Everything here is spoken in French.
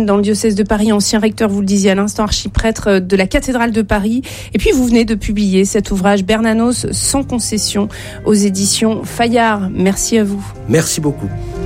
dans le diocèse de Paris, ancien recteur, vous le disiez à l'instant, archiprêtre de la cathédrale de Paris. Et puis vous venez de publier cet ouvrage Bernanos sans concession aux éditions Fayard. Merci à vous. Merci beaucoup.